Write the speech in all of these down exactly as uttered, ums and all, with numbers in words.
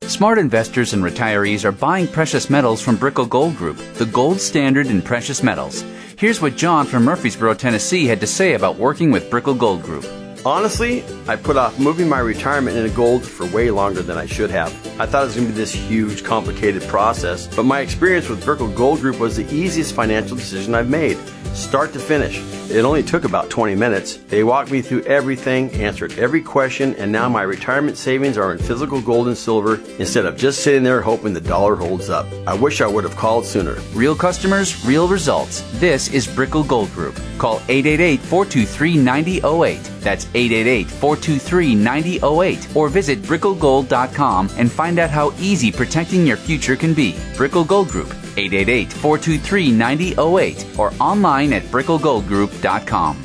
Smart investors and retirees are buying precious metals from Brickell Gold Group, the gold standard in precious metals. Here's what John from Murfreesboro, Tennessee had to say about working with Brickell Gold Group. Honestly, I put off moving my retirement into gold for way longer than I should have. I thought it was going to be this huge, complicated process, but my experience with Brickell Gold Group was the easiest financial decision I've made, start to finish. It only took about twenty minutes. They walked me through everything, answered every question, and now my retirement savings are in physical gold and silver instead of just sitting there hoping the dollar holds up. I wish I would have called sooner. Real customers, real results. This is Brickell Gold Group. Call eight eight eight, four two three, nine zero zero eight. That's eight eight eight, four two three, nine zero zero eight. Or visit brickell gold dot com and find out how easy protecting your future can be. Brickell Gold Group, eight eight eight, four two three, nine zero zero eight, or online at brickell gold group dot com.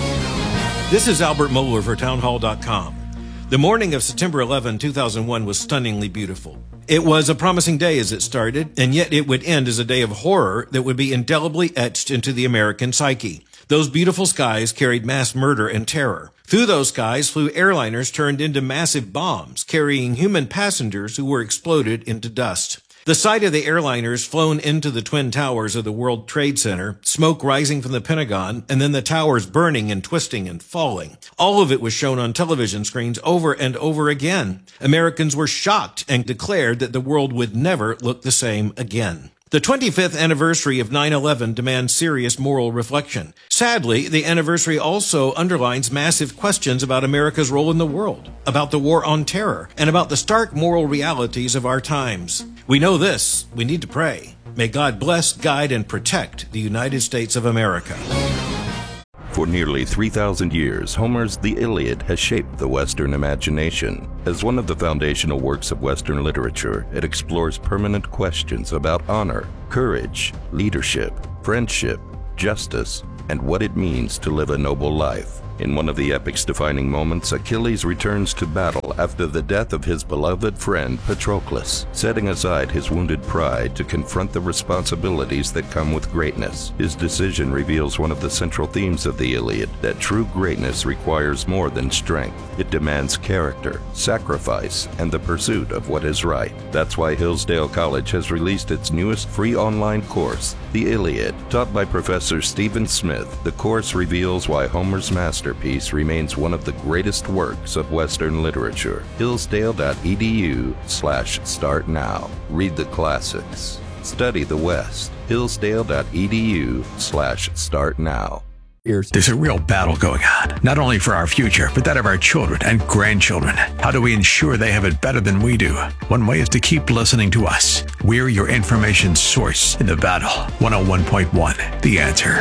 This is Albert Mohler for town hall dot com. The morning of September eleventh, two thousand one was stunningly beautiful. It was a promising day as it started, and yet it would end as a day of horror that would be indelibly etched into the American psyche. Those beautiful skies carried mass murder and terror. Through those skies flew airliners turned into massive bombs, carrying human passengers who were exploded into dust. The sight of the airliners flown into the Twin Towers of the World Trade Center, smoke rising from the Pentagon, and then the towers burning and twisting and falling. All of it was shown on television screens over and over again. Americans were shocked and declared that the world would never look the same again. The twenty-fifth anniversary of nine eleven demands serious moral reflection. Sadly, the anniversary also underlines massive questions about America's role in the world, about the war on terror, and about the stark moral realities of our times. We know this. We need to pray. May God bless, guide, and protect the United States of America. For nearly three thousand years, Homer's The Iliad has shaped the Western imagination. As one of the foundational works of Western literature, it explores permanent questions about honor, courage, leadership, friendship, justice, and what it means to live a noble life. In one of the epic's defining moments, Achilles returns to battle after the death of his beloved friend Patroclus, setting aside his wounded pride to confront the responsibilities that come with greatness. His decision reveals one of the central themes of the Iliad, that true greatness requires more than strength. It demands character, sacrifice, and the pursuit of what is right. That's why Hillsdale College has released its newest free online course, The Iliad. Taught by Professor Stephen Smith, the course reveals why Homer's master Masterpiece remains one of the greatest works of Western literature. Hillsdale.edu slash start now. Read the classics. Study the West. Hillsdale.edu slash start now. There's a real battle going on, not only for our future, but that of our children and grandchildren. How do we ensure they have it better than we do? One way is to keep listening to us. We're your information source in the battle. one oh one point one, The Answer.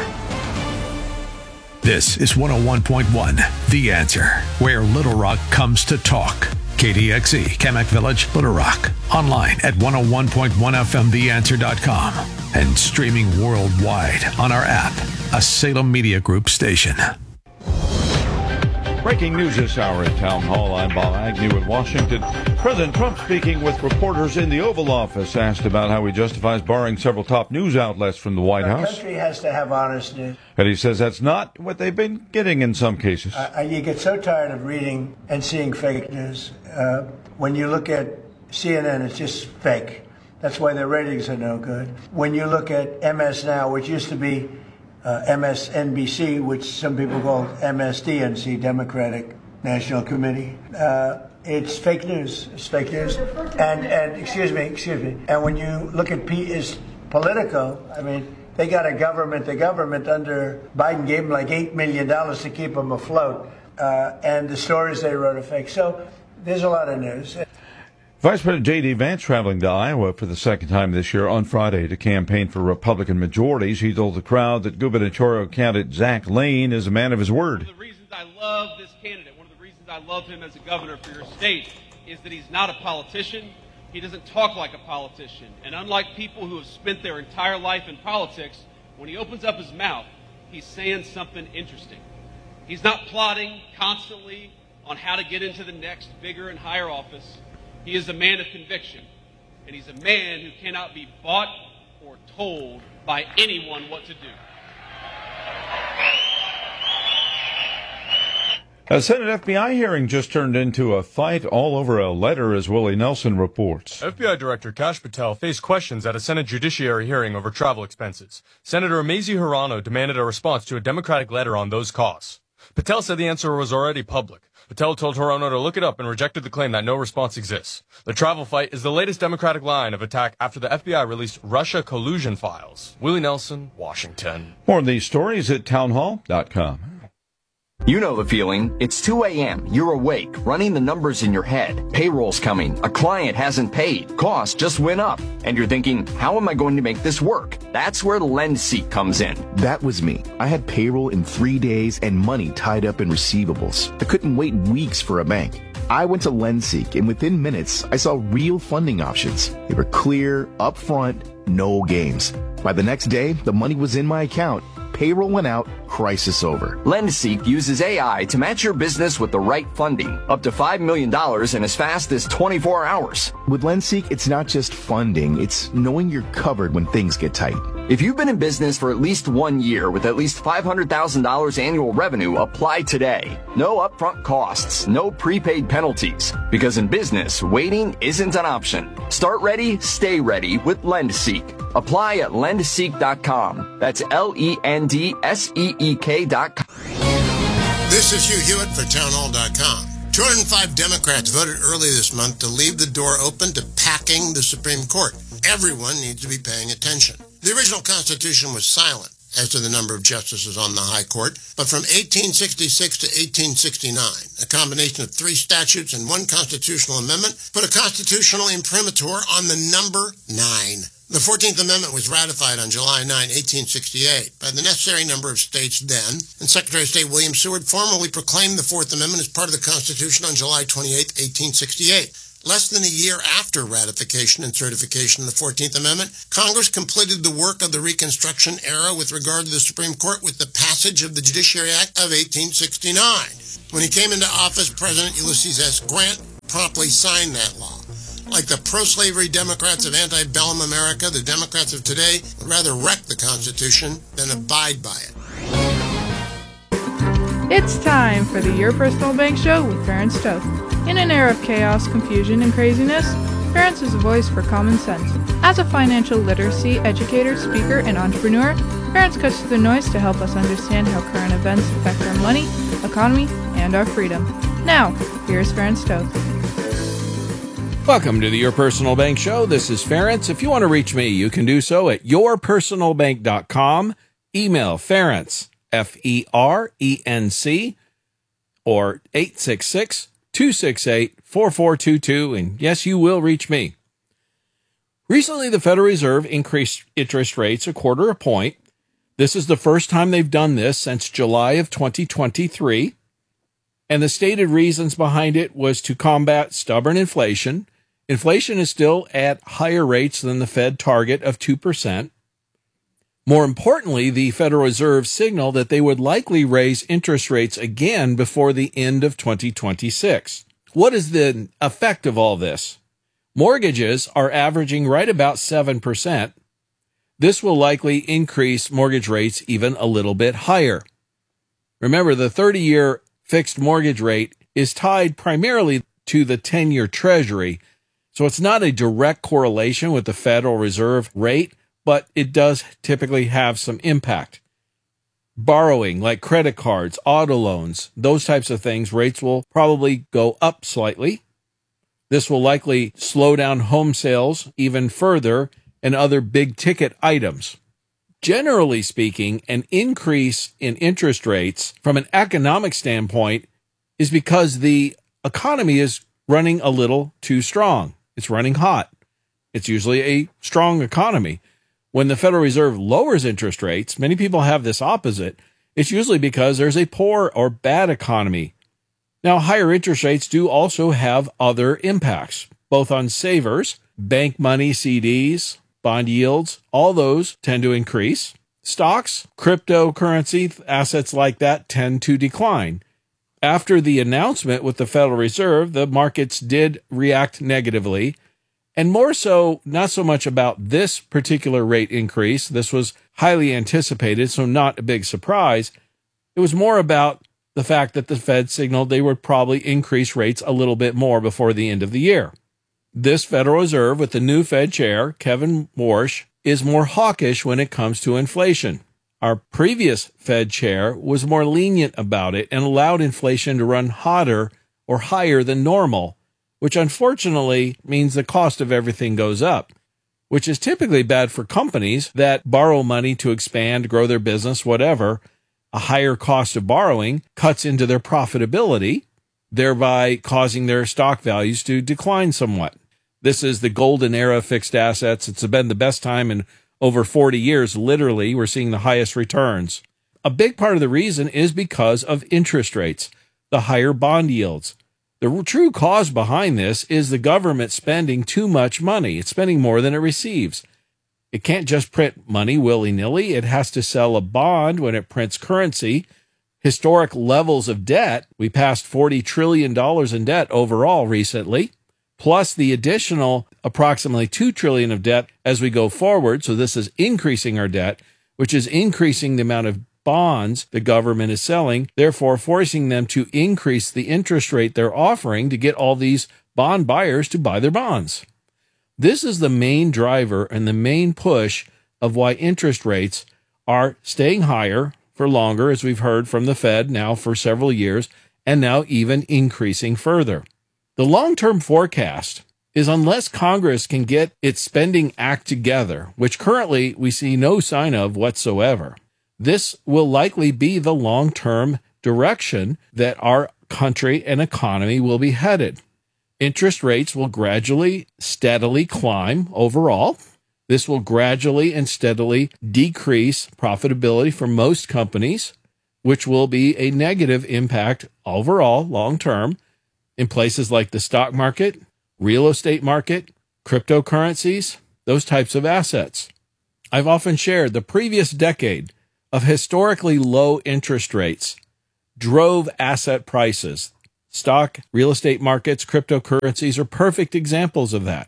This is one oh one point one, The Answer, where Little Rock comes to talk. K D X E, Kamak Village, Little Rock. Online at one oh one point one F M the answer dot com. And streaming worldwide on our app, a Salem Media Group station. Breaking news this hour at Town Hall. I'm Bob Agnew in Washington. President Trump speaking with reporters in the Oval Office, asked about how he justifies barring several top news outlets from the White House. The country has to have honest news. And he says that's not what they've been getting in some cases. Uh, you get so tired of reading and seeing fake news. Uh, when you look at C N N, it's just fake. That's why their ratings are no good. When you look at M S Now, which used to be Uh, M S N B C, which some people call M S D N C, Democratic National Committee. Uh, it's fake news. It's fake news. And, and excuse me, excuse me. And when you look at P is Politico, I mean, they got a government, the government under Biden gave them like eight million dollars to keep them afloat. Uh, and the stories they wrote are fake. So there's a lot of news. Vice President J D. Vance traveling to Iowa for the second time this year on Friday to campaign for Republican majorities. He told the crowd that gubernatorial candidate Zach Lane is a man of his word. One of the reasons I love this candidate, one of the reasons I love him as a governor for your state, is that he's not a politician. He doesn't talk like a politician. And unlike people who have spent their entire life in politics, when he opens up his mouth, he's saying something interesting. He's not plotting constantly on how to get into the next bigger and higher office. He is a man of conviction, and he's a man who cannot be bought or told by anyone what to do. A Senate F B I hearing just turned into a fight all over a letter, as Willie Nelson reports. F B I Director Kash Patel faced questions at a Senate Judiciary hearing over travel expenses. Senator Mazie Hirono demanded a response to a Democratic letter on those costs. Patel said the answer was already public. Patel told Hirono to look it up and rejected the claim that no response exists. The travel fight is the latest Democratic line of attack after the F B I released Russia collusion files. Willie Nelson, Washington. More of these stories at townhall dot com. You know the feeling. It's two a.m. You're awake, running the numbers in your head. Payroll's coming. A client hasn't paid. Costs just went up. And you're thinking, how am I going to make this work? That's where LendSeek comes in. That was me. I had payroll in three days and money tied up in receivables. I couldn't wait weeks for a bank. I went to LendSeek, and within minutes, I saw real funding options. They were clear, upfront, no games. By the next day, the money was in my account. Payroll went out, crisis over. LendSeek uses A I to match your business with the right funding, up to five million dollars in as fast as twenty-four hours. With LendSeek, it's not just funding, it's knowing you're covered when things get tight. If you've been in business for at least one year with at least five hundred thousand dollars annual revenue, apply today. No upfront costs, no prepaid penalties. Because in business, waiting isn't an option. Start ready, stay ready with LendSeek. Apply at lendseek dot com. That's L E N D S E E K dot com. This is Hugh Hewitt for townhall dot com. two hundred five Democrats voted early this month to leave the door open to packing the Supreme Court. Everyone needs to be paying attention. The original Constitution was silent as to the number of justices on the High Court, but from eighteen sixty-six to eighteen sixty-nine, a combination of three statutes and one constitutional amendment put a constitutional imprimatur on the number nine. The fourteenth Amendment was ratified on July ninth, eighteen sixty-eight by the necessary number of states then, and Secretary of State William Seward formally proclaimed the Fourth Amendment as part of the Constitution on July twenty-eighth, eighteen sixty-eight. Less than a year after ratification and certification of the fourteenth Amendment, Congress completed the work of the Reconstruction era with regard to the Supreme Court with the passage of the Judiciary Act of eighteen sixty-nine. When he came into office, President Ulysses S. Grant promptly signed that law. Like the pro-slavery Democrats of antebellum America, the Democrats of today would rather wreck the Constitution than abide by it. It's time for the Your Personal Bank Show with Ferenc Toth. In an era of chaos, confusion, and craziness, Ferenc is a voice for common sense. As a financial literacy educator, speaker, and entrepreneur, Ferenc cuts through the noise to help us understand how current events affect our money, economy, and our freedom. Now, here's Ferenc Toth. Welcome to the Your Personal Bank Show. This is Ferenc. If you want to reach me, you can do so at your personal bank dot com. Email Ferenc, F E R E N C, or eight six six, two six eight, four four two two, and yes, you will reach me. Recently, the Federal Reserve increased interest rates a quarter a point. This is the first time they've done this since July of twenty twenty-three, and the stated reasons behind it was to combat stubborn inflation. Inflation is still at higher rates than the Fed target of two percent. More importantly, the Federal Reserve signaled that they would likely raise interest rates again before the end of twenty twenty-six. What is the effect of all this? Mortgages are averaging right about seven percent. This will likely increase mortgage rates even a little bit higher. Remember, the thirty-year fixed mortgage rate is tied primarily to the ten-year Treasury, so it's not a direct correlation with the Federal Reserve rate, but it does typically have some impact. Borrowing, like credit cards, auto loans, those types of things, rates will probably go up slightly. This will likely slow down home sales even further and other big-ticket items. Generally speaking, an increase in interest rates from an economic standpoint is because the economy is running a little too strong. It's running hot. It's usually a strong economy. When the Federal Reserve lowers interest rates, many people have this opposite. It's usually because there's a poor or bad economy. Now, higher interest rates do also have other impacts, both on savers, bank money, C Ds, bond yields, all those tend to increase. Stocks, cryptocurrency, assets like that tend to decline. After the announcement with the Federal Reserve, the markets did react negatively, and more so, not so much about this particular rate increase. This was highly anticipated, so not a big surprise. It was more about the fact that the Fed signaled they would probably increase rates a little bit more before the end of the year. This Federal Reserve, with the new Fed chair, Kevin Warsh, is more hawkish when it comes to inflation. Our previous Fed chair was more lenient about it and allowed inflation to run hotter or higher than normal, which unfortunately means the cost of everything goes up, which is typically bad for companies that borrow money to expand, grow their business, whatever. A higher cost of borrowing cuts into their profitability, thereby causing their stock values to decline somewhat. This is the golden era of fixed assets. It's been the best time in over forty years. Literally, we're seeing the highest returns. A big part of the reason is because of interest rates, the higher bond yields. The true cause behind this is the government spending too much money. It's spending more than it receives. It can't just print money willy-nilly. It has to sell a bond when it prints currency. Historic levels of debt. We passed forty trillion dollars in debt overall recently, plus the additional approximately two trillion dollars of debt as we go forward. So this is increasing our debt, which is increasing the amount of bonds the government is selling, therefore forcing them to increase the interest rate they're offering to get all these bond buyers to buy their bonds. This is the main driver and the main push of why interest rates are staying higher for longer, as we've heard from the Fed now for several years, and now even increasing further. The long-term forecast is unless Congress can get its spending act together, which currently we see no sign of whatsoever, this will likely be the long-term direction that our country and economy will be headed. Interest rates will gradually, steadily climb overall. This will gradually and steadily decrease profitability for most companies, which will be a negative impact overall long-term in places like the stock market, real estate market, cryptocurrencies, those types of assets. I've often shared the previous decade of historically low interest rates drove asset prices. Stock, real estate markets, cryptocurrencies are perfect examples of that.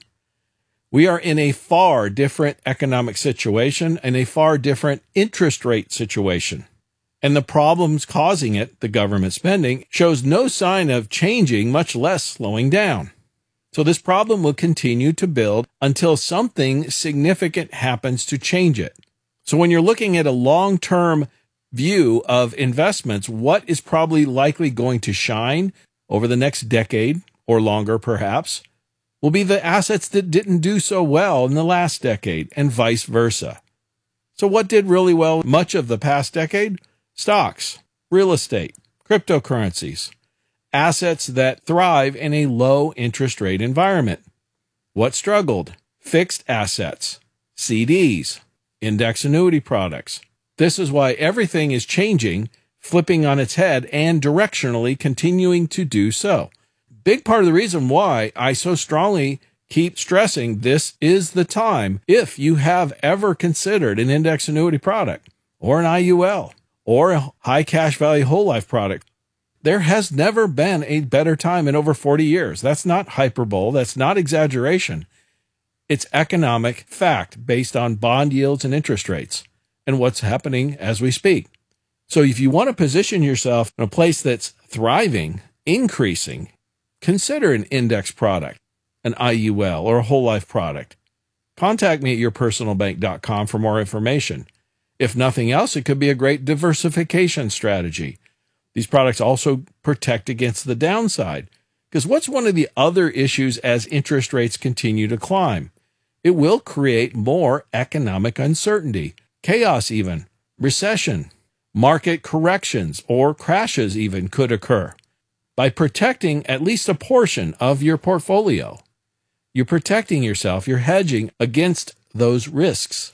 We are in a far different economic situation and a far different interest rate situation. And the problems causing it, the government spending, shows no sign of changing, much less slowing down. So this problem will continue to build until something significant happens to change it. So when you're looking at a long-term view of investments, what is probably likely going to shine over the next decade or longer perhaps will be the assets that didn't do so well in the last decade and vice versa. So what did really well much of the past decade? Stocks, real estate, cryptocurrencies, assets that thrive in a low interest rate environment. What struggled? Fixed assets, C Ds, index annuity products. This is why everything is changing, flipping on its head, and directionally continuing to do so. Big part of the reason why I so strongly keep stressing this is the time, if you have ever considered an index annuity product or an I U L or a high cash value whole life product, there has never been a better time in over forty years. That's not hyperbole. That's not exaggeration. It's economic fact based on bond yields and interest rates and what's happening as we speak. So if you want to position yourself in a place that's thriving, increasing, consider an index product, an I U L, or a whole life product. Contact me at your personal bank dot com for more information. If nothing else, it could be a great diversification strategy. These products also protect against the downside. Because what's one of the other issues as interest rates continue to climb? It will create more economic uncertainty, chaos even, recession, market corrections, or crashes even could occur. By protecting at least a portion of your portfolio, you're protecting yourself, you're hedging against those risks.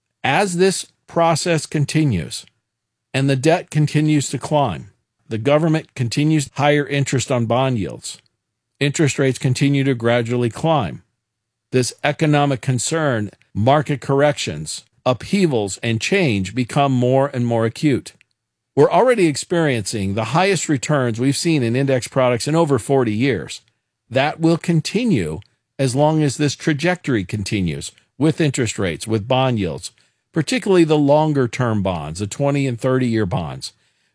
As this process continues and the debt continues to climb, the government continues higher interest on bond yields, interest rates continue to gradually climb. This economic concern, market corrections, upheavals, and change become more and more acute. We're already experiencing the highest returns we've seen in index products in over forty years. That will continue as long as this trajectory continues with interest rates, with bond yields, particularly the longer-term bonds, the twenty and thirty-year bonds.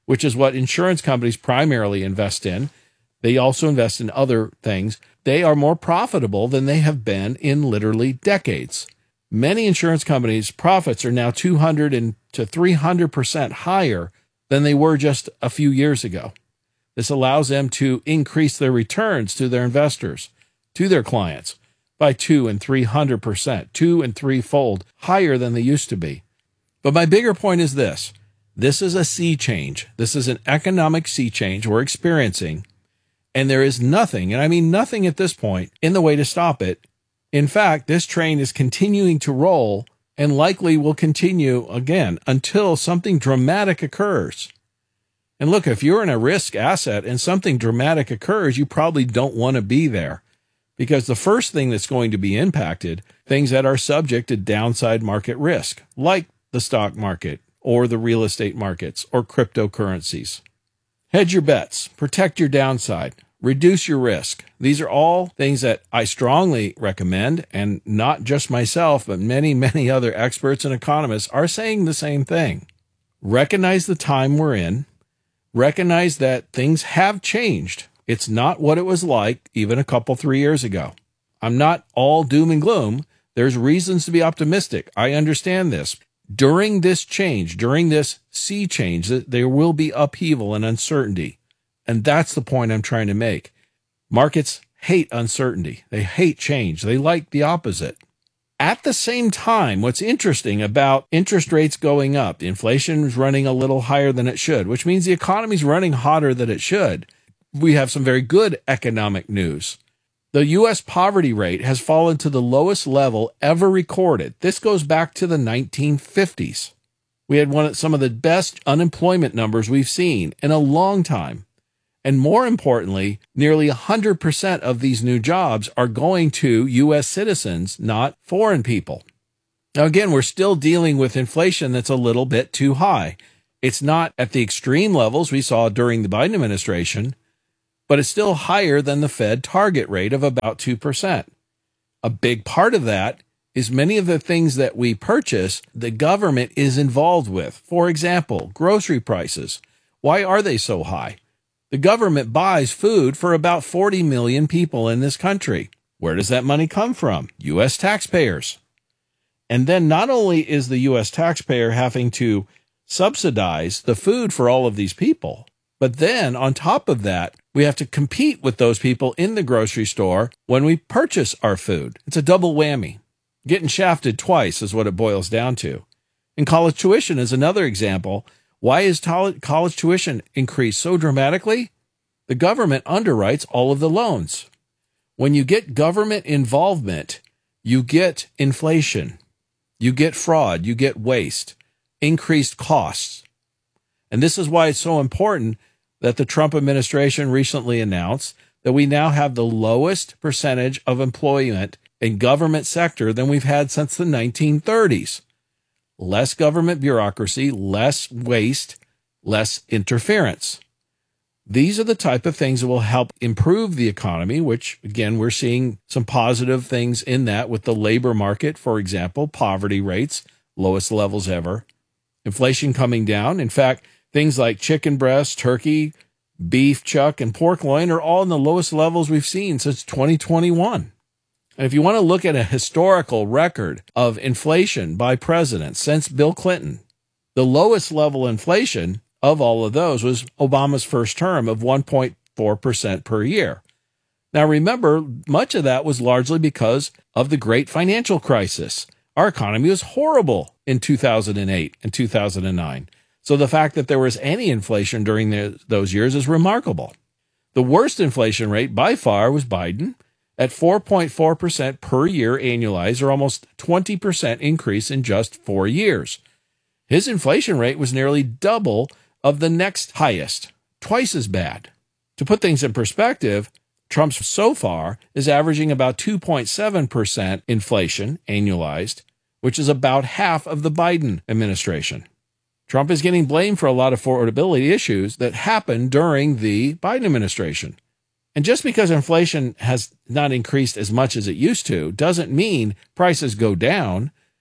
which is what insurance companies primarily invest in. They also invest in other things. They are more profitable than they have been in literally decades. Many insurance companies' profits are now two hundred to three hundred percent higher than they were just a few years ago. This allows them to increase their returns to their investors, to their clients, by two and three hundred percent, two and threefold higher than they used to be. But my bigger point is this. This is a sea change. This is an economic sea change we're experiencing. And there is nothing, and I mean nothing at this point, in the way to stop it. In fact, this train is continuing to roll and likely will continue again until something dramatic occurs. And look, if you're in a risk asset and something dramatic occurs, you probably don't want to be there, because the first thing that's going to be impacted, things that are subject to downside market risk, like the stock market or the real estate markets or cryptocurrencies. Hedge your bets, protect your downside, reduce your risk. These are all things that I strongly recommend, and not just myself, but many, many other experts and economists are saying the same thing. Recognize the time we're in. Recognize that things have changed. It's not what it was like even a couple, three years ago. I'm not all doom and gloom. There's reasons to be optimistic. I understand this. During this change, during this sea change, there will be upheaval and uncertainty. And that's the point I'm trying to make. Markets hate uncertainty. They hate change. They like the opposite. At the same time, what's interesting about interest rates going up, inflation is running a little higher than it should, which means the economy is running hotter than it should. We have some very good economic news. The U S poverty rate has fallen to the lowest level ever recorded. This goes back to the nineteen fifties. We had one of some of the best unemployment numbers we've seen in a long time. And more importantly, nearly one hundred percent of these new jobs are going to U S citizens, not foreign people. Now, again, we're still dealing with inflation that's a little bit too high. It's not at the extreme levels we saw during the Biden administration, but it's still higher than the Fed target rate of about two percent. A big part of that is many of the things that we purchase, the government is involved with. For example, grocery prices. Why are they so high? The government buys food for about forty million people in this country. Where does that money come from? U S taxpayers. And then not only is the U S taxpayer having to subsidize the food for all of these people, but then on top of that, we have to compete with those people in the grocery store when we purchase our food. It's a double whammy. Getting shafted twice is what it boils down to. And college tuition is another example. Why is college tuition increased so dramatically? The government underwrites all of the loans. When you get government involvement, you get inflation, you get fraud, you get waste, increased costs. And this is why it's so important that the Trump administration recently announced that we now have the lowest percentage of employment in government sector than we've had since the nineteen thirties. Less government bureaucracy, less waste, less interference. These are the type of things that will help improve the economy, which, again, we're seeing some positive things in that with the labor market, for example, poverty rates, lowest levels ever, inflation coming down. In fact, things like chicken breast, turkey, beef chuck, and pork loin are all in the lowest levels we've seen since twenty twenty-one. And if you want to look at a historical record of inflation by presidents since Bill Clinton, the lowest level inflation of all of those was Obama's first term of one point four percent per year. Now, remember, much of that was largely because of the great financial crisis. Our economy was horrible in two thousand eight and two thousand nine. So the fact that there was any inflation during the, those years is remarkable. The worst inflation rate by far was Biden at four point four percent per year annualized, or almost twenty percent increase in just four years. His inflation rate was nearly double of the next highest, twice as bad. To put things in perspective, Trump's so far is averaging about two point seven percent inflation annualized, which is about half of the Biden administration. Trump is getting blamed for a lot of affordability issues that happened during the Biden administration. And just because inflation has not increased as much as it used to doesn't mean prices go down.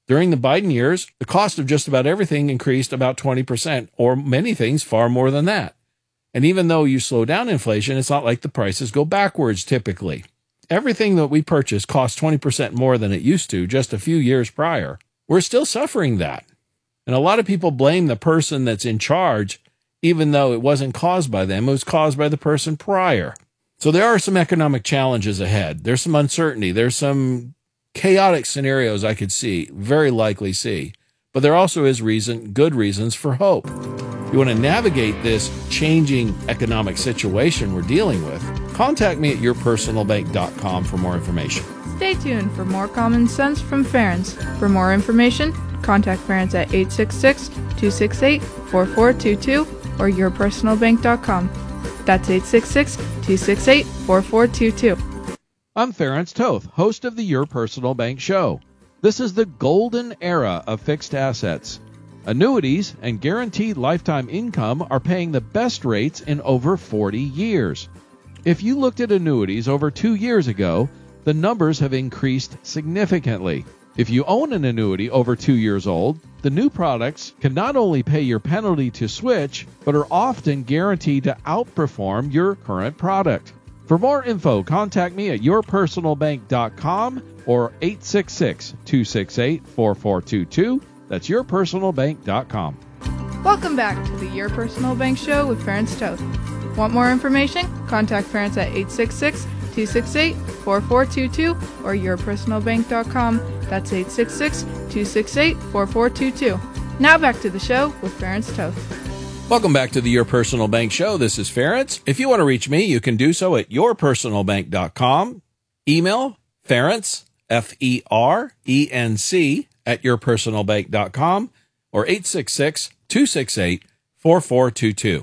During the Biden years, the cost of just about everything increased about twenty percent, or many things far more than that. And even though you slow down inflation, it's not like the prices go backwards typically. Everything that we purchase costs twenty percent more than it used to just a few years prior. We're still suffering that. And a lot of people blame the person that's in charge, even though it wasn't caused by them, it was caused by the person prior. So there are some economic challenges ahead. There's some uncertainty. There's some chaotic scenarios I could see, very likely see. But there also is reason, good reasons for hope. If you want to navigate this changing economic situation we're dealing with, contact me at your personal bank dot com for more information. Stay tuned for more common sense from Ferenc. For more information, contact Ferenc at eight six six, two six eight, four four two two or your personal bank dot com. That's eight six six, two six eight, four four two two. I'm Ferenc Toth, host of the Your Personal Bank Show. This is the golden era of fixed assets. Annuities and guaranteed lifetime income are paying the best rates in over forty years. If you looked at annuities over two years ago, the numbers have increased significantly. If you own an annuity over two years old, the new products can not only pay your penalty to switch, but are often guaranteed to outperform your current product. For more info, contact me at your personal bank dot com or eight six six, two six eight, four four two two. That's your personal bank dot com. Welcome back to the Your Personal Bank Show with Ferenc Toth. Want more information? Contact Ferenc at eight six six, two six eight, four four two two or your personal bank dot com. That's eight six six, two six eight, four four two two. Now back to the show with Ferenc Toth. Welcome back to the Your Personal Bank Show. This is Ferenc. If you want to reach me, you can do so at your personal bank dot com. Email Ferenc, F E R E N C, at your personal bank dot com or eight six six, two six eight, four four two two.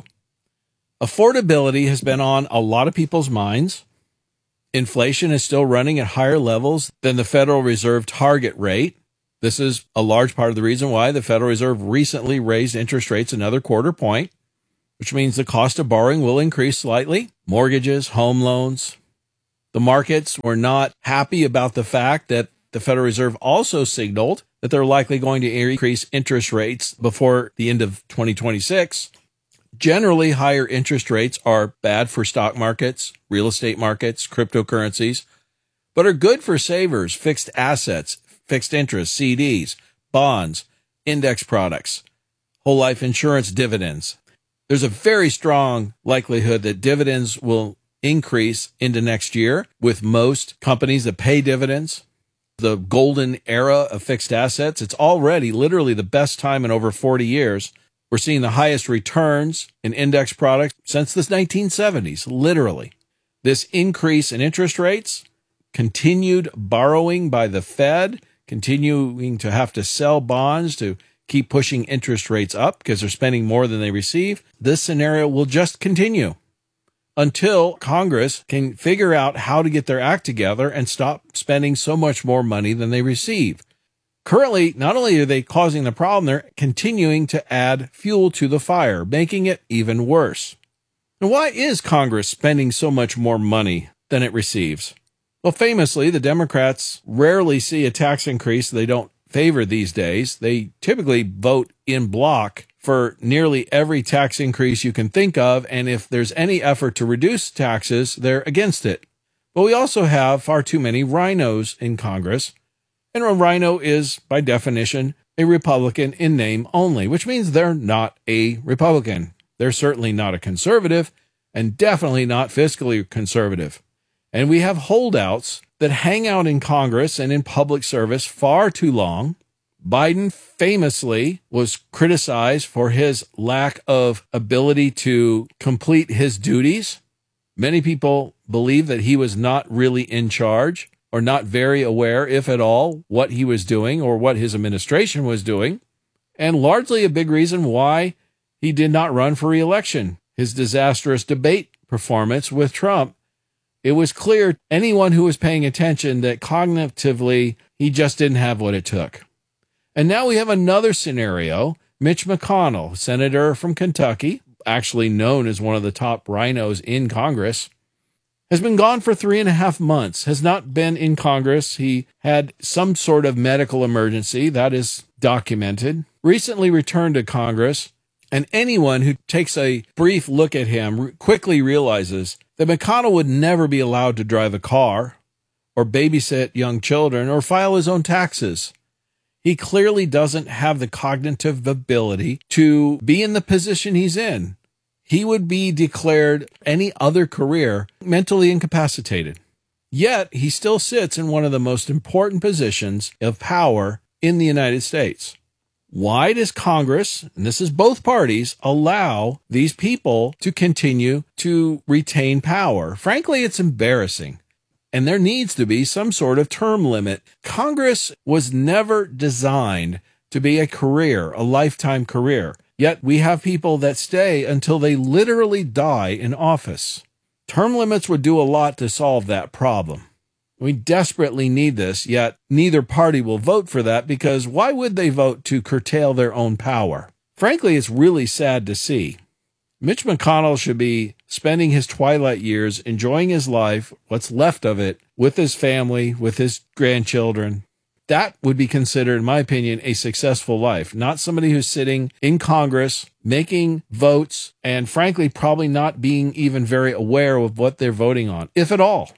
Affordability has been on a lot of people's minds. Inflation is still running at higher levels than the Federal Reserve target rate. This is a large part of the reason why the Federal Reserve recently raised interest rates another quarter point, which means the cost of borrowing will increase slightly. Mortgages, home loans. The markets were not happy about the fact that the Federal Reserve also signaled that they're likely going to increase interest rates before the end of twenty twenty-six. Generally, higher interest rates are bad for stock markets, real estate markets, cryptocurrencies, but are good for savers, fixed assets, fixed interest, C Ds, bonds, index products, whole life insurance dividends. There's a very strong likelihood that dividends will increase into next year with most companies that pay dividends. The golden era of fixed assets, it's already literally the best time in over forty years. We're seeing the highest returns in index products since the nineteen seventies, literally. This increase in interest rates, continued borrowing by the Fed, continuing to have to sell bonds to keep pushing interest rates up because they're spending more than they receive. This scenario will just continue until Congress can figure out how to get their act together and stop spending so much more money than they receive. Currently, not only are they causing the problem, they're continuing to add fuel to the fire, making it even worse. And why is Congress spending so much more money than it receives? Well, famously, the Democrats rarely see a tax increase they don't favor these days. They typically vote in block for nearly every tax increase you can think of, and if there's any effort to reduce taxes, they're against it. But we also have far too many rhinos in Congress, and a rhino is, by definition, a Republican in name only, which means they're not a Republican. They're certainly not a conservative, and definitely not fiscally conservative. And we have holdouts that hang out in Congress and in public service far too long. Biden famously was criticized for his lack of ability to complete his duties. Many people believe that he was not really in charge or not very aware, if at all, what he was doing or what his administration was doing. And largely a big reason why he did not run for re-election, his disastrous debate performance with Trump. It was clear to anyone who was paying attention that cognitively he just didn't have what it took. And now we have another scenario. Mitch McConnell, senator from Kentucky, actually known as one of the top rhinos in Congress, has been gone for three and a half months, has not been in Congress. He had some sort of medical emergency that is documented, recently returned to Congress, and anyone who takes a brief look at him quickly realizes that McConnell would never be allowed to drive a car or babysit young children or file his own taxes. He clearly doesn't have the cognitive ability to be in the position he's in. He would be declared any other career mentally incapacitated. Yet he still sits in one of the most important positions of power in the United States. Why does Congress, and this is both parties, allow these people to continue to retain power? Frankly, it's embarrassing. And there needs to be some sort of term limit. Congress was never designed to be a career, a lifetime career. Yet we have people that stay until they literally die in office. Term limits would do a lot to solve that problem. We desperately need this, yet neither party will vote for that because why would they vote to curtail their own power? Frankly, it's really sad to see. Mitch McConnell should be spending his twilight years enjoying his life, what's left of it, with his family, with his grandchildren. That would be considered, in my opinion, a successful life, not somebody who's sitting in Congress, making votes, and frankly, probably not being even very aware of what they're voting on, if at all.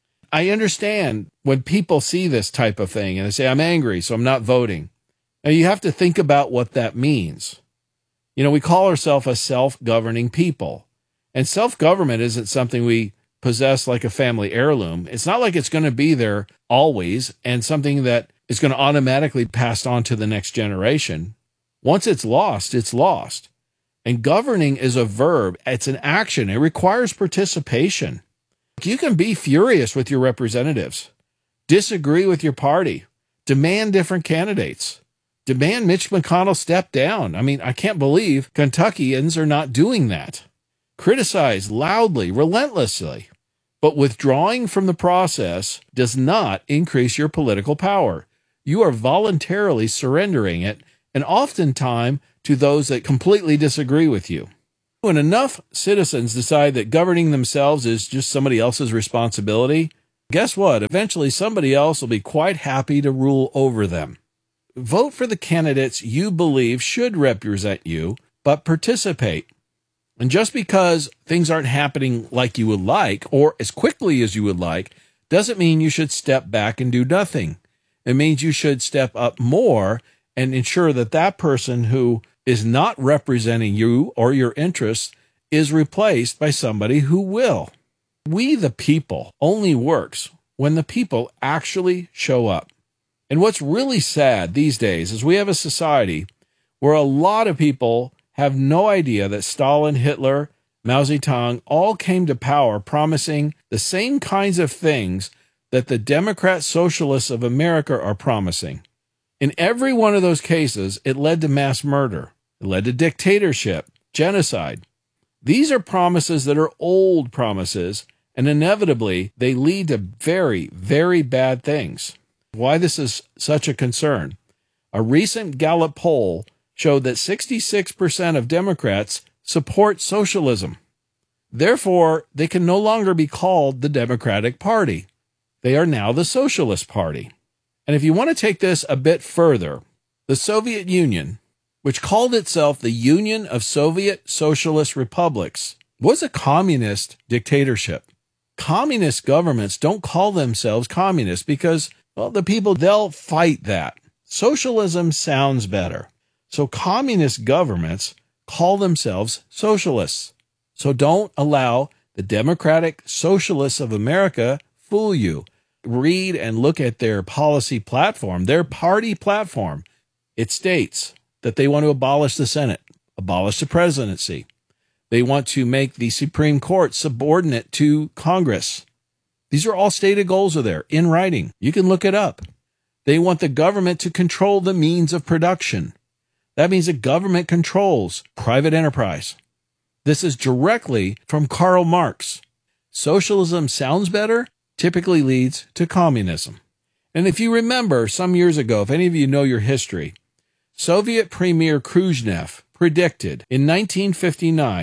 I understand when people see this type of thing and they say, I'm angry, so I'm not voting. Now, you have to think about what that means. You know, we call ourselves a self-governing people, and self-government isn't something we possess like a family heirloom. It's not like it's going to be there always and something that is going to automatically pass on to the next generation. Once it's lost, it's lost. And governing is a verb. It's an action. It requires participation. You can be furious with your representatives, disagree with your party, demand different candidates, demand Mitch McConnell step down. I mean, I can't believe Kentuckians are not doing that. Criticize loudly, relentlessly. But withdrawing from the process does not increase your political power. You are voluntarily surrendering it, and oftentimes to those that completely disagree with you. When enough citizens decide that governing themselves is just somebody else's responsibility, guess what? Eventually somebody else will be quite happy to rule over them. Vote for the candidates you believe should represent you, but participate. And just because things aren't happening like you would like, or as quickly as you would like, doesn't mean you should step back and do nothing. It means you should step up more and ensure that that person who is not representing you or your interests is replaced by somebody who will. We the people only works when the people actually show up. And what's really sad these days is we have a society where a lot of people have no idea that Stalin, Hitler, Mao Zedong all came to power promising the same kinds of things that the Democrat Socialists of America are promising. In every one of those cases, it led to mass murder. It led to dictatorship, genocide. These are promises that are old promises, and inevitably they lead to very, very bad things. Why this is such a concern? A recent Gallup poll showed that sixty-six percent of Democrats support socialism. Therefore, they can no longer be called the Democratic Party. They are now the Socialist Party. And if you want to take this a bit further, the Soviet Union, which called itself the Union of Soviet Socialist Republics, was a communist dictatorship. Communist governments don't call themselves communist because, well, the people, they'll fight that. Socialism sounds better. So communist governments call themselves socialists. So don't allow the Democratic Socialists of America fool you. Read and look at their policy platform, their party platform. It states that they want to abolish the Senate, abolish the presidency. They want to make the Supreme Court subordinate to Congress. These are all stated goals are there in writing. You can look it up. They want the government to control the means of production. That means the government controls private enterprise. This is directly from Karl Marx. Socialism sounds better, typically leads to communism. And if you remember some years ago, if any of you know your history, Soviet Premier Khrushchev predicted in nineteen fifty-nine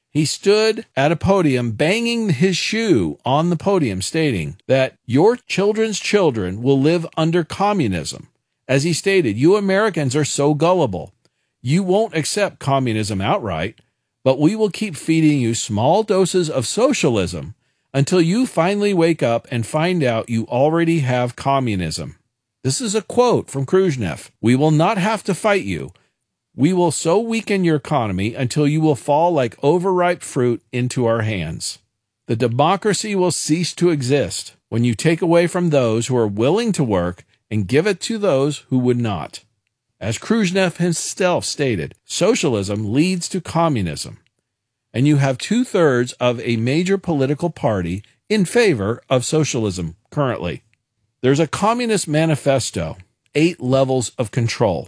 He stood at a podium banging his shoe on the podium stating that your children's children will live under communism. As he stated, you Americans are so gullible. You won't accept communism outright, but we will keep feeding you small doses of socialism until you finally wake up and find out you already have communism. This is a quote from Khrushchev. We will not have to fight you. We will so weaken your economy until you will fall like overripe fruit into our hands. The democracy will cease to exist when you take away from those who are willing to work and give it to those who would not. As Khrushchev himself stated, socialism leads to communism, and you have two-thirds of a major political party in favor of socialism currently. There's a Communist Manifesto, eight levels of control.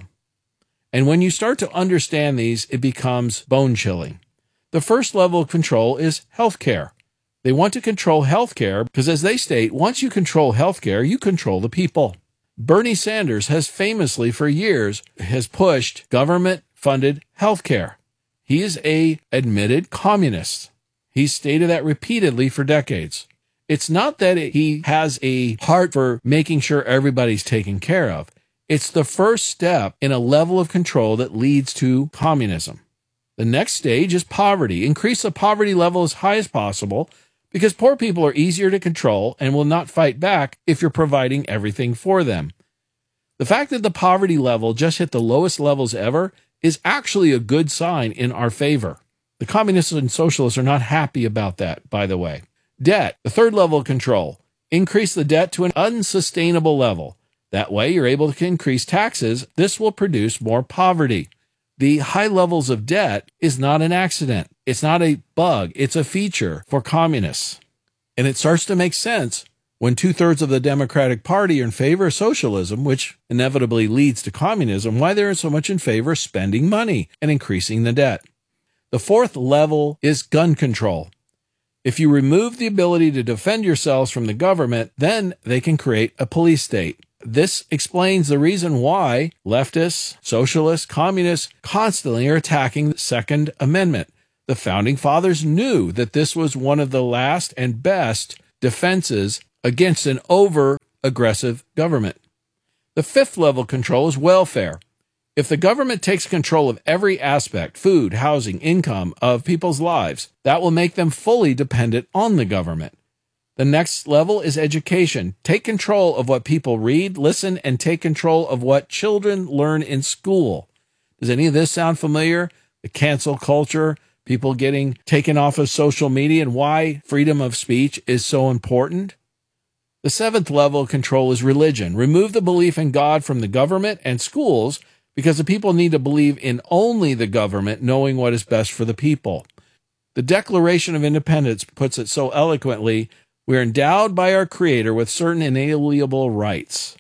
And when you start to understand these, it becomes bone-chilling. The first level of control is healthcare. They want to control healthcare because, as they state, once you control healthcare, you control the people. Bernie Sanders has famously for years has pushed government-funded healthcare. He is a admitted communist. He's stated that repeatedly for decades. It's not that he has a heart for making sure everybody's taken care of. It's the first step in a level of control that leads to communism. The next stage is poverty. Increase the poverty level as high as possible because poor people are easier to control and will not fight back if you're providing everything for them. The fact that the poverty level just hit the lowest levels ever is actually a good sign in our favor. The communists and socialists are not happy about that, by the way. Debt, the third level of control. Increase the debt to an unsustainable level. That way, you're able to increase taxes. This will produce more poverty. The high levels of debt is not an accident. It's not a bug. It's a feature for communists. And it starts to make sense when two-thirds of the Democratic Party are in favor of socialism, which inevitably leads to communism, why they're so much in favor of spending money and increasing the debt. The fourth level is gun control. If you remove the ability to defend yourselves from the government, then they can create a police state. This explains the reason why leftists, socialists, communists constantly are attacking the Second Amendment. The Founding Fathers knew that this was one of the last and best defenses against an over-aggressive government. The fifth level control is welfare. If the government takes control of every aspect, food, housing, income, of people's lives, that will make them fully dependent on the government. The next level is education. Take control of what people read, listen, and take control of what children learn in school. Does any of this sound familiar? The cancel culture, people getting taken off of social media, and why freedom of speech is so important. The seventh level of control is religion. Remove the belief in God from the government and schools because the people need to believe in only the government knowing what is best for the people. The Declaration of Independence puts it so eloquently, we are endowed by our Creator with certain inalienable rights.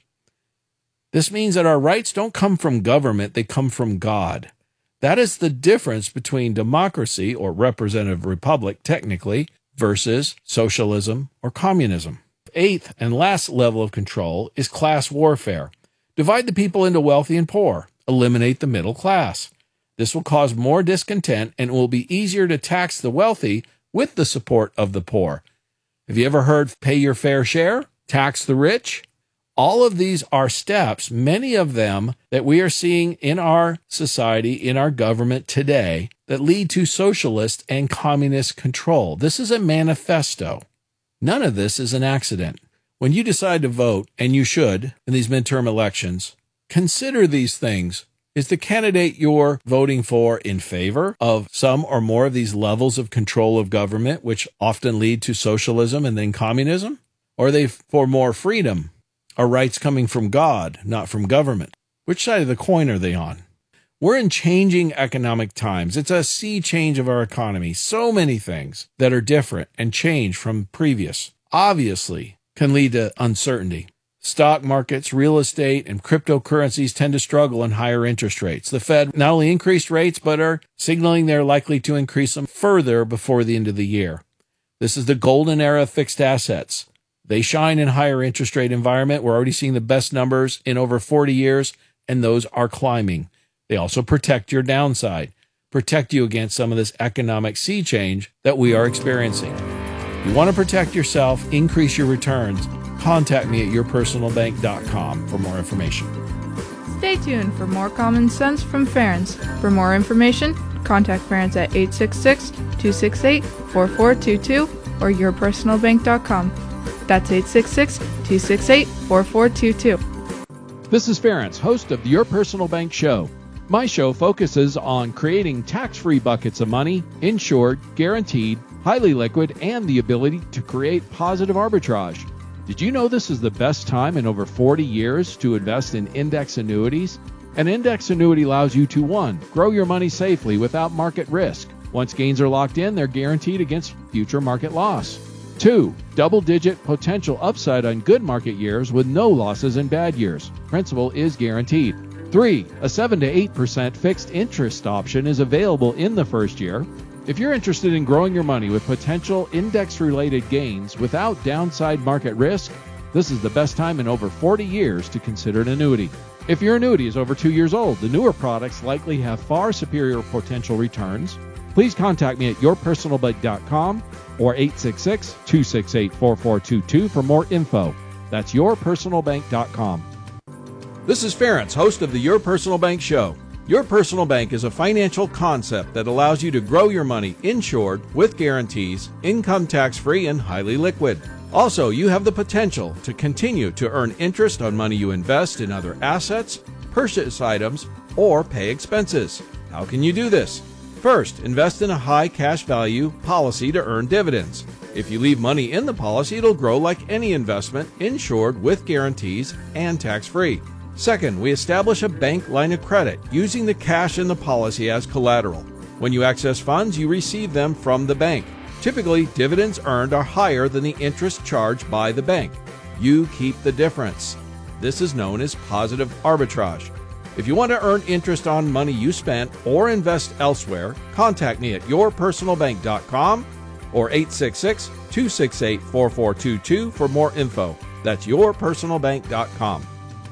This means that our rights don't come from government, they come from God. That is the difference between democracy, or representative republic technically, versus socialism or communism. Eighth and last level of control is class warfare. Divide the people into wealthy and poor. Eliminate the middle class. This will cause more discontent and it will be easier to tax the wealthy with the support of the poor. Have you ever heard pay your fair share? Tax the rich? All of these are steps, many of them that we are seeing in our society, in our government today, that lead to socialist and communist control. This is a manifesto. None of this is an accident. When you decide to vote, and you should in these midterm elections, consider these things. Is the candidate you're voting for in favor of some or more of these levels of control of government, which often lead to socialism and then communism? Or are they for more freedom? Are rights coming from God, not from government? Which side of the coin are they on? We're in changing economic times. It's a sea change of our economy. So many things that are different and change from previous, obviously, can lead to uncertainty. Stock markets, real estate, and cryptocurrencies tend to struggle in higher interest rates. The Fed not only increased rates, but are signaling they're likely to increase them further before the end of the year. This is the golden era of fixed assets. They shine in higher interest rate environment. We're already seeing the best numbers in over forty years, and those are climbing. They also protect your downside. protect you against some of this economic sea change that we are experiencing. You want to protect yourself, increase your returns, contact me at your personal bank dot com for more information. Stay tuned for more common sense from Ferenc. For more information, contact Ferenc at eight six six, two six eight, four four two two or your personal bank dot com. That's eight six six, two six eight, four four two two. This is Ferenc, host of the Your Personal Bank Show. My show focuses on creating tax-free buckets of money, insured, guaranteed, highly liquid, and the ability to create positive arbitrage. Did you know this is the best time in over forty years to invest in index annuities? An index annuity allows you to, one, grow your money safely without market risk. Once gains are locked in, they're guaranteed against future market loss. Two, double-digit potential upside on good market years with no losses in bad years. Principal is guaranteed. Three, a seven to eight percent fixed interest option is available in the first year. If you're interested in growing your money with potential index-related gains without downside market risk, this is the best time in over forty years to consider an annuity. If your annuity is over two years old, the newer products likely have far superior potential returns. Please contact me at your personal bank dot com or eight six six, two six eight, four four two two for more info. That's your personal bank dot com. This is Ferenc, host of the Your Personal Bank Show. Your Personal Bank is a financial concept that allows you to grow your money insured with guarantees, income tax-free, and highly liquid. Also, you have the potential to continue to earn interest on money you invest in other assets, purchase items, or pay expenses. How can you do this? First, invest in a high cash value policy to earn dividends. If you leave money in the policy, it'll grow like any investment, insured with guarantees and tax-free. Second, we establish a bank line of credit using the cash in the policy as collateral. When you access funds, you receive them from the bank. Typically, dividends earned are higher than the interest charged by the bank. You keep the difference. This is known as positive arbitrage. If you want to earn interest on money you spent or invest elsewhere, contact me at your personal bank dot com or eight six six, two six eight, four four two two for more info. That's your personal bank dot com.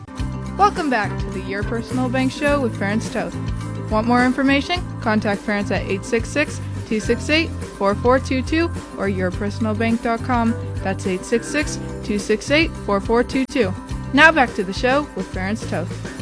Welcome back to the Your Personal Bank Show with Ferenc Toth. Want more information? Contact Ferenc at eight six six, two six eight, four four two two or your personal bank dot com. That's eight six six, two six eight, four four two two. Now back to the show with Ferenc Toth.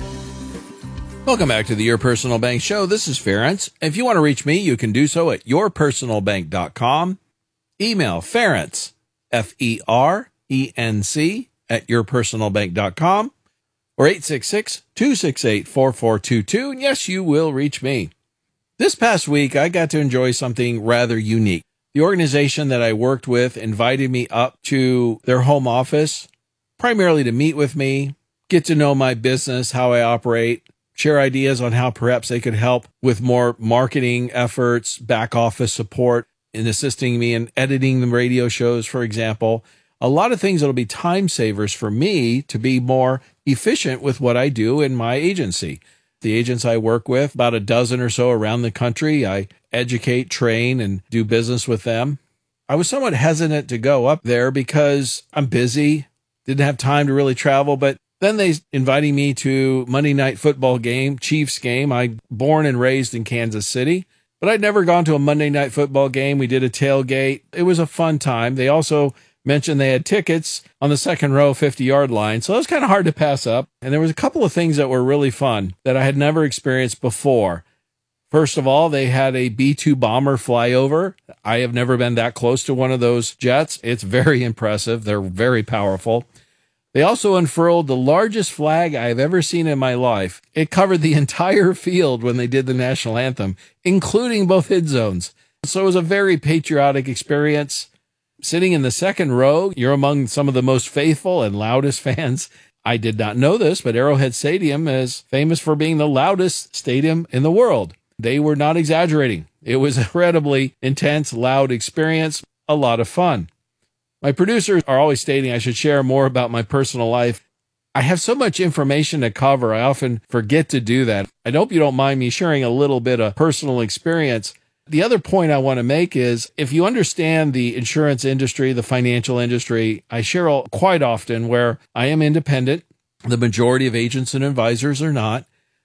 Welcome back to the Your Personal Bank Show. This is Ferenc. If you want to reach me, you can do so at your personal bank dot com. Email Ferenc, F E R E N C, at your personal bank dot com. Or eight six six, two six eight, four four two two, and yes, you will reach me. This past week, I got to enjoy something rather unique. The organization that I worked with invited me up to their home office, primarily to meet with me, get to know my business, how I operate, share ideas on how perhaps they could help with more marketing efforts, back office support, in assisting me in editing the radio shows, for example. A lot of things that'll be time savers for me to be more efficient with what I do in my agency. The agents I work with, about a dozen or so around the country, I educate, train, and do business with them. I was somewhat hesitant to go up there because I'm busy, didn't have time to really travel, but then they invited me to Monday Night Football game, Chiefs game. I'm born and raised in Kansas City, but I'd never gone to a Monday Night Football game. We did a tailgate. It was a fun time. They also mentioned they had tickets on the second row fifty-yard line, so it was kind of hard to pass up. And there was a couple of things that were really fun that I had never experienced before. First of all, they had a B two bomber flyover. I have never been that close to one of those jets. It's very impressive. They're very powerful. They also unfurled the largest flag I've ever seen in my life. It covered the entire field when they did the national anthem, including both hit zones. So it was a very patriotic experience. Sitting in the second row, you're among some of the most faithful and loudest fans. I did not know this, but Arrowhead Stadium is famous for being the loudest stadium in the world. They were not exaggerating. It was an incredibly intense, loud experience, a lot of fun. My producers are always stating I should share more about my personal life. I have so much information to cover, I often forget to do that. I hope you don't mind me sharing a little bit of personal experience. The other point I want to make is if you understand the insurance industry, the financial industry, I share all, quite often where I am independent. The majority of agents and advisors are not.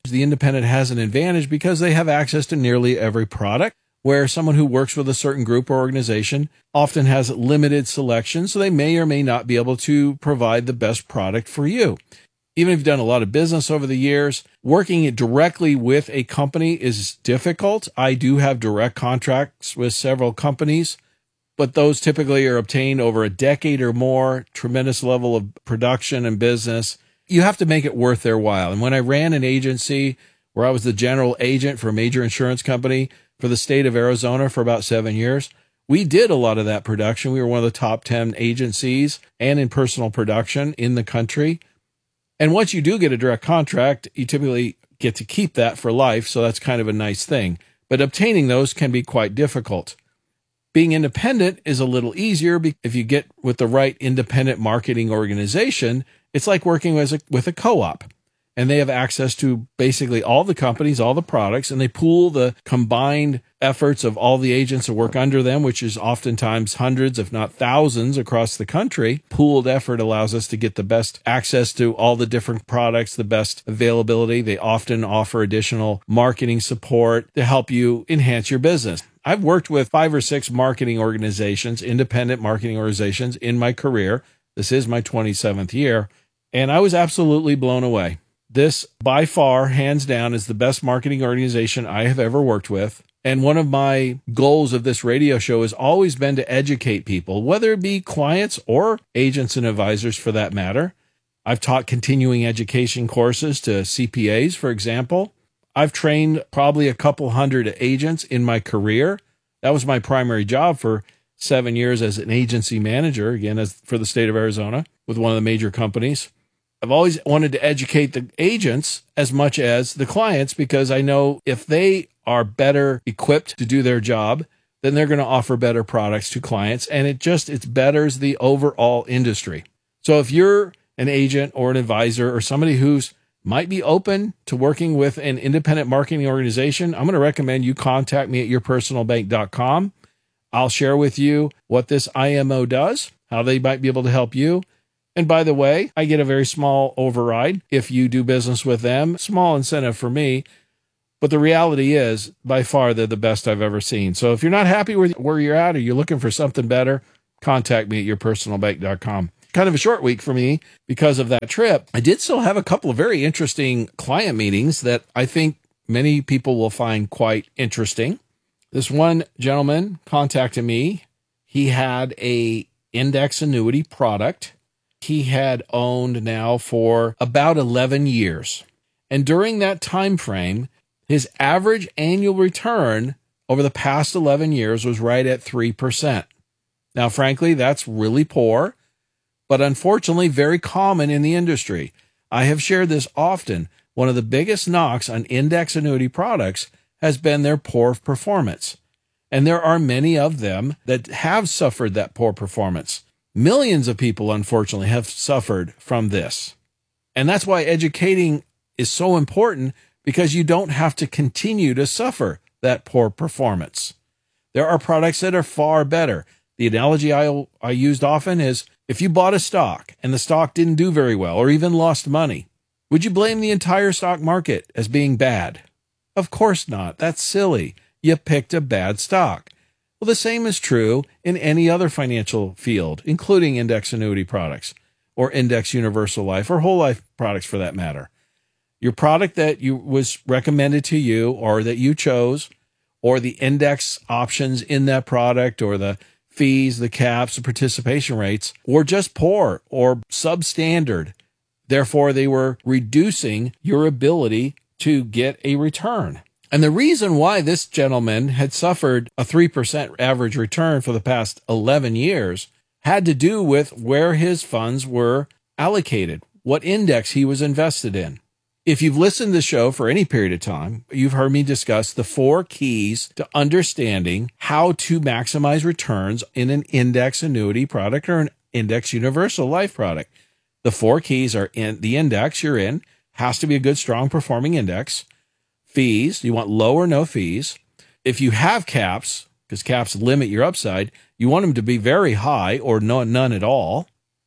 The independent has an advantage because they have access to nearly every product, where someone who works with a certain group or organization often has limited selection, so they may or may not be able to provide the best product for you. Even if you've done a lot of business over the years, working directly with a company is difficult. I do have direct contracts with several companies, but those typically are obtained over a decade or more, tremendous level of production and business. You have to make it worth their while. And when I ran an agency where I was the general agent for a major insurance company for the state of Arizona for about seven years, we did a lot of that production. We were one of the top ten agencies and in personal production in the country. And once you do get a direct contract, you typically get to keep that for life. So that's kind of a nice thing. But obtaining those can be quite difficult. Being independent is a little easier if you get with the right independent marketing organization. It's like working with a, with a co-op, and they have access to basically all the companies, all the products, and they pool the combined efforts of all the agents that work under them, which is oftentimes hundreds, if not thousands across the country. Pooled effort allows us to get the best access to all the different products, the best availability. They often offer additional marketing support to help you enhance your business. I've worked with five or six marketing organizations, independent marketing organizations in my career. This is my twenty-seventh year, and I was absolutely blown away. This, by far, hands down, is the best marketing organization I have ever worked with. And one of my goals of this radio show has always been to educate people, whether it be clients or agents and advisors for that matter. I've taught continuing education courses to C P As, for example. I've trained probably a couple hundred agents in my career. That was my primary job for seven years as an agency manager, again, as for the state of Arizona with one of the major companies. I've always wanted to educate the agents as much as the clients, because I know if they are better equipped to do their job, then they're going to offer better products to clients, and it just, it betters the overall industry. So if you're an agent or an advisor or somebody who's might be open to working with an independent marketing organization, I'm going to recommend you contact me at your personal bank dot com. I'll share with you what this I M O does, how they might be able to help you. And by the way, I get a very small override if you do business with them. Small incentive for me. But the reality is, by far, they're the best I've ever seen. So if you're not happy with where you're at or you're looking for something better, contact me at your personal bank dot com. Kind of a short week for me because of that trip. I did still have a couple of very interesting client meetings that I think many people will find quite interesting. This one gentleman contacted me. He had a index annuity product he had owned now for about eleven years. And during that time frame, his average annual return over the past eleven years was right at three percent. Now, frankly, that's really poor, but unfortunately very common in the industry. I have shared this often. One of the biggest knocks on index annuity products has been their poor performance. And there are many of them that have suffered that poor performance. Millions of people, unfortunately, have suffered from this. And that's why educating is so important, because you don't have to continue to suffer that poor performance. There are products that are far better. The analogy I, I used often is, if you bought a stock and the stock didn't do very well or even lost money, would you blame the entire stock market as being bad? Of course not. That's silly. You picked a bad stock. Well, the same is true in any other financial field, including index annuity products or index universal life or whole life products for that matter. Your product that you was recommended to you or that you chose, or the index options in that product, or the fees, the caps, the participation rates, were just poor or substandard. Therefore, they were reducing your ability to get a return. And the reason why this gentleman had suffered a three percent average return for the past eleven years had to do with where his funds were allocated, what index he was invested in. If you've listened to the show for any period of time, you've heard me discuss the four keys to understanding how to maximize returns in an index annuity product or an index universal life product. The four keys are in the index you're in, has to be a good, strong performing index. Fees, you want low or no fees. If you have caps, because caps limit your upside, you want them to be very high or no, none at all.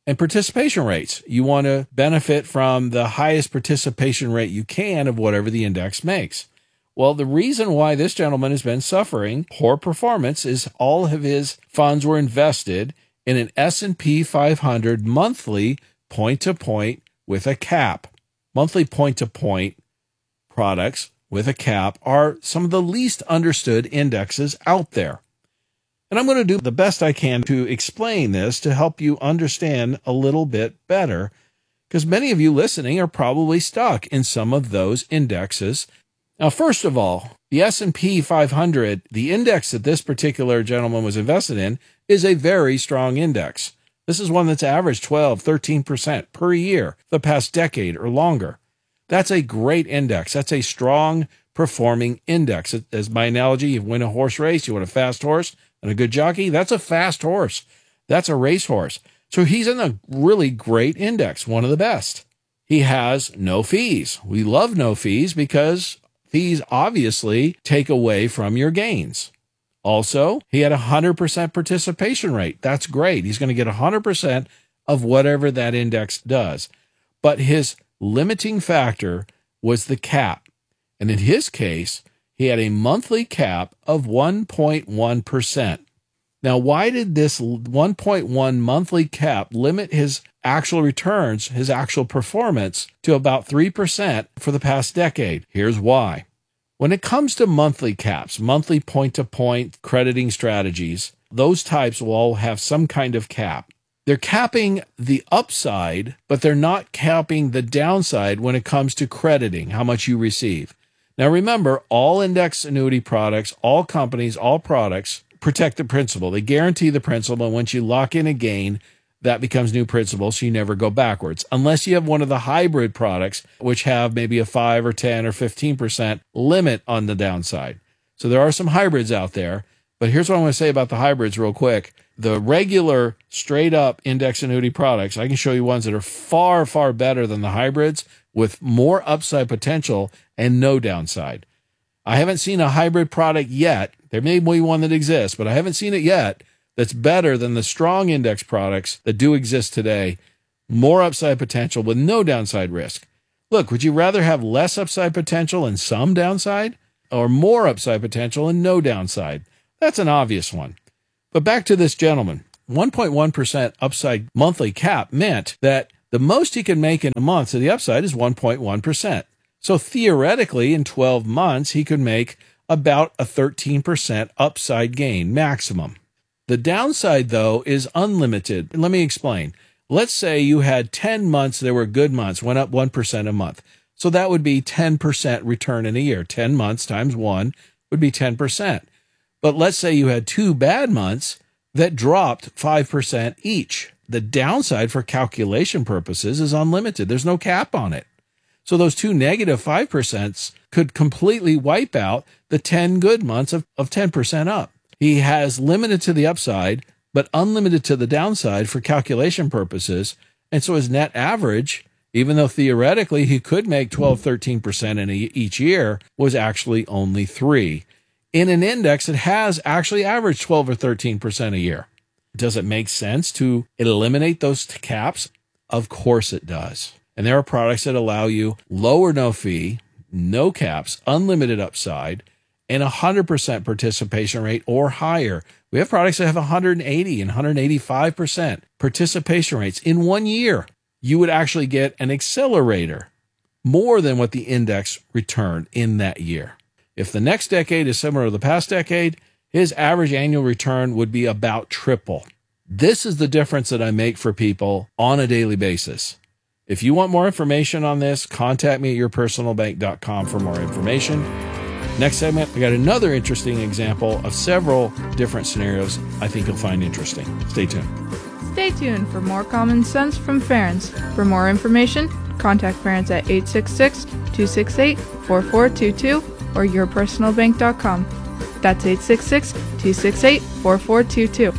And participation rates. You want to benefit from the highest participation rate you can of whatever the index makes. Well, the reason why this gentleman has been suffering poor performance is all of his funds were invested in an S and P five hundred monthly point-to-point with a cap. Monthly point-to-point products with a cap are some of the least understood indexes out there. And I'm going to do the best I can to explain this to help you understand a little bit better, because many of you listening are probably stuck in some of those indexes. Now, first of all, the S and P five hundred, the index that this particular gentleman was invested in, is a very strong index. This is one that's averaged twelve, thirteen percent per year the past decade or longer. That's a great index. That's a strong performing index. As my analogy, you win a horse race, you want a fast horse and a good jockey, that's a fast horse. That's a racehorse. So he's in a really great index, one of the best. He has no fees. We love no fees because fees obviously take away from your gains. Also, he had a one hundred percent participation rate. That's great. He's going to get one hundred percent of whatever that index does. But his limiting factor was the cap. And in his case, he had a monthly cap of one point one percent. Now, why did this one point one monthly cap limit his actual returns, his actual performance, to about three percent for the past decade? Here's why. When it comes to monthly caps, monthly point-to-point crediting strategies, those types will all have some kind of cap. They're capping the upside, but they're not capping the downside when it comes to crediting, how much you receive. Now, remember, all index annuity products, all companies, all products protect the principal. They guarantee the principal, and once you lock in a gain, that becomes new principal, so you never go backwards. Unless you have one of the hybrid products, which have maybe a five or ten or fifteen percent limit on the downside. So there are some hybrids out there, but here's what I want to say about the hybrids real quick. The regular straight-up index annuity products, I can show you ones that are far, far better than the hybrids with more upside potential and no downside. I haven't seen a hybrid product yet. There may be one that exists, but I haven't seen it yet that's better than the strong index products that do exist today. More upside potential with no downside risk. Look, would you rather have less upside potential and some downside, or more upside potential and no downside? That's an obvious one. But back to this gentleman. one point one percent upside monthly cap meant that the most he could make in a month to the upside is one point one percent. So theoretically, in twelve months, he could make about a thirteen percent upside gain maximum. The downside, though, is unlimited. Let me explain. Let's say you had ten months that were good months, went up one percent a month. So that would be ten percent return in a year. ten months times one would be ten percent. But let's say you had two bad months that dropped five percent each. The downside for calculation purposes is unlimited. There's no cap on it. So those two negative five percents could completely wipe out the ten good months of, of ten percent up. He has limited to the upside, but unlimited to the downside for calculation purposes. And so his net average, even though theoretically he could make twelve, thirteen percent in a, each year, was actually only three. In an index that has actually averaged twelve or thirteen percent a year. Does it make sense to eliminate those caps? Of course it does. And there are products that allow you low or no fee, no caps, unlimited upside, and one hundred percent participation rate or higher. We have products that have one hundred eighty and one hundred eighty-five percent participation rates in one year. You would actually get an accelerator more than what the index returned in that year. If the next decade is similar to the past decade, his average annual return would be about triple. This is the difference that I make for people on a daily basis. If you want more information on this, contact me at your personal bank dot com for more information. Next segment, I got another interesting example of several different scenarios I think you'll find interesting. Stay tuned. Stay tuned for more common sense from Ferenc. For more information, contact Ferenc at eight six six, two six eight, four four two two or your personal bank dot com. That's eight six six, two six eight, four four two two.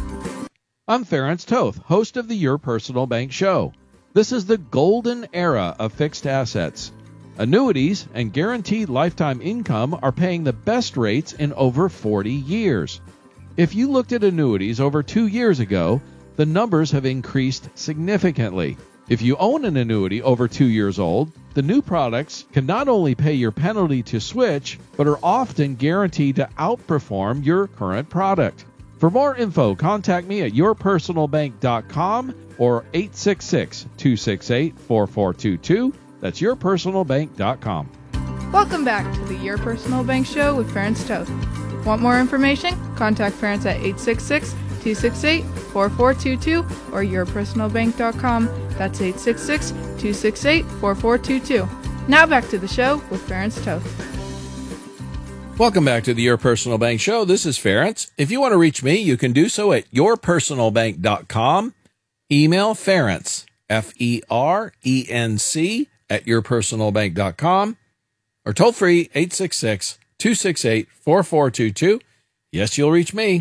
I'm Ferenc Toth, host of the Your Personal Bank Show. This is the golden era of fixed assets. Annuities and guaranteed lifetime income are paying the best rates in over forty years. If you looked at annuities over two years ago, the numbers have increased significantly. If you own an annuity over two years old, the new products can not only pay your penalty to switch, but are often guaranteed to outperform your current product. For more info, contact me at your personal bank dot com or eight six six, two six eight, four four two two. That's your personal bank dot com. Welcome back to the Your Personal Bank Show with Ference Toth. Want more information? Contact Ference at eight six six, two six eight, four four two two or your personal bank dot com. That's eight six six, two six eight, four four two two. Now back to the show with Ference Toth. Welcome back to the Your Personal Bank Show. This is Ference. If you want to reach me, you can do so at your personal bank dot com. Email Ference, F E R E N C, at your personal bank dot com. Or toll free, eight six six, two six eight, four four two two. Yes, you'll reach me.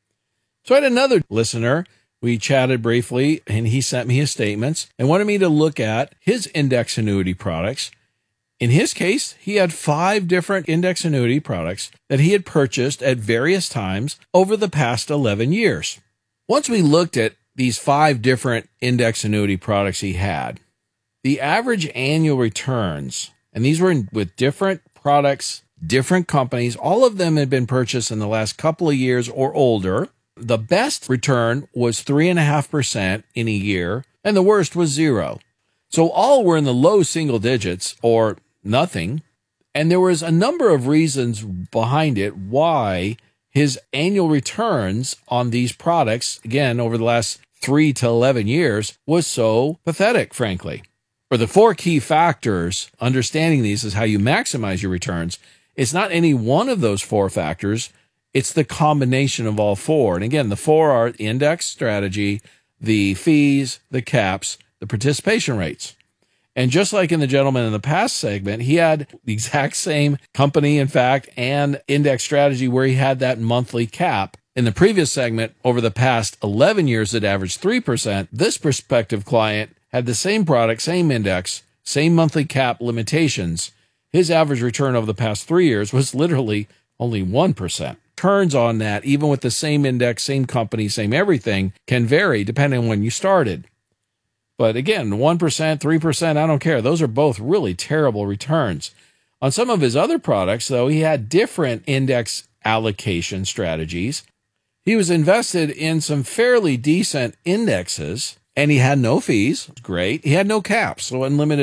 So I had another listener. We chatted briefly, and he sent me his statements and wanted me to look at his index annuity products. In his case, he had five different index annuity products that he had purchased at various times over the past eleven years. Once we looked at these five different index annuity products he had, the average annual returns, and these were in, with different products, different companies, all of them had been purchased in the last couple of years or older. The best return was three point five percent in a year, and the worst was zero. So all were in the low single digits or nothing, and there was a number of reasons behind it why his annual returns on these products, again, over the last three to eleven years, was so pathetic, frankly. For the four key factors, understanding these is how you maximize your returns. It's not any one of those four factors. It's the combination of all four. And again, the four are the index strategy, the fees, the caps, the participation rates. And just like in the gentleman in the past segment, he had the exact same company, in fact, and index strategy where he had that monthly cap. In the previous segment, over the past eleven years, it averaged three percent. This prospective client had the same product, same index, same monthly cap limitations. His average return over the past three years was literally only one percent. Returns on that, even with the same index, same company, same everything, can vary depending on when you started. But again, one percent, three percent, I don't care. Those are both really terrible returns. On some of his other products, though, he had different index allocation strategies. He was invested in some fairly decent indexes, and he had no fees. Great. He had no caps, so unlimited